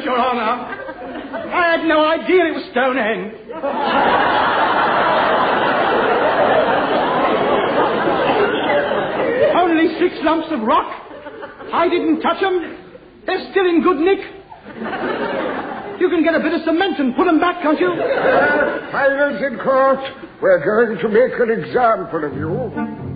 Stonehenge, Your Honor. I had no idea it was Stonehenge. Only 6 lumps of rock. I didn't touch them. They're still in good nick. You can get a bit of cement and put them back, can't you? Silence in court. We're going to make an example of you.